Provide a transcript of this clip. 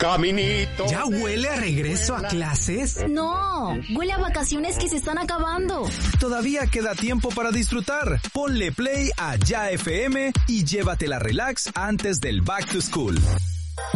Caminito. ¿Ya huele a regreso a clases? No, huele a vacaciones que se están acabando. Todavía queda tiempo para disfrutar. Ponle play a Ya FM y llévatela relax antes del Back to School.